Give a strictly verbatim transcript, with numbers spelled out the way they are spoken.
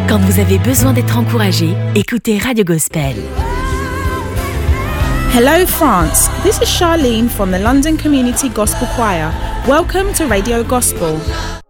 Quand vous avez besoin d'être encouragé, écoutez Radio Gospel. Hello France, this is Charlene from the London Community Gospel Choir. Welcome to Radio Gospel.